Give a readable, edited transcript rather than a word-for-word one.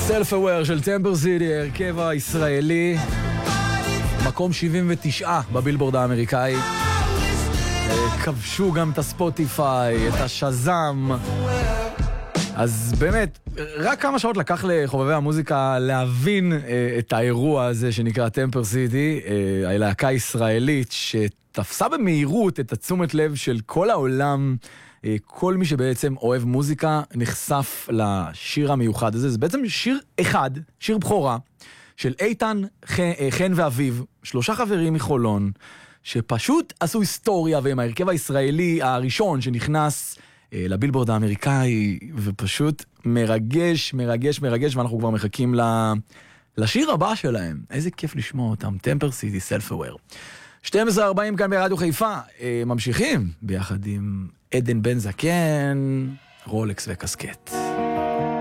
Self-Aware של טמפר סיטי, הרכב הישראלי, מקום 79 בבילבורד האמריקאי. כבשו גם את הספוטיפיי, את השזם. אז באמת, רק כמה שעות לקח לחובבי המוזיקה להבין את האירוע הזה שנקרא טמפר סיטי, הלהקה ישראלית שתפסה במהירות את התשומת לב של כל העולם. כל מי שבעצם אוהב מוזיקה נחשף לשיר המיוחד הזה. זה בעצם שיר אחד, שיר בחורה, של איתן, חן ואביב, 3 חברים מחולון, שפשוט עשו היסטוריה, והם ההרכב הישראלי הראשון שנכנס לבילבורד האמריקאי, ופשוט מרגש, מרגש, מרגש, ואנחנו כבר מחכים לשיר הבא שלהם. איזה כיף לשמוע אותם, טמפר סיטי, Self-Aware. 12:40 כאן ברדיו חיפה, ממשיכים ביחד עם עדן בן זקן, רולקס וקסקט.